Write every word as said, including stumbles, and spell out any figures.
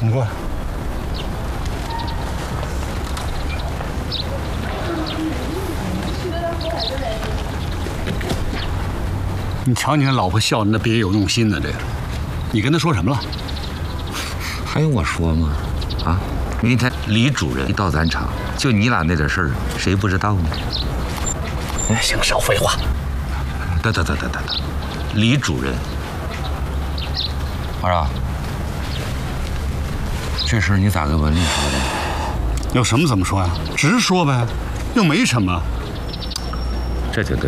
你过来。你瞧你那老婆笑的那别有用心呢，这个，你跟她说什么了？ 还用我说吗？啊，那天李主任一到咱厂，就你俩那点事儿，谁不知道呢？ 哎，行，少废话。 等等等等等等，李主任，二啊，这事儿你咋跟文丽说的？ 有什么怎么说呀？直说呗，又没什么。 这就对。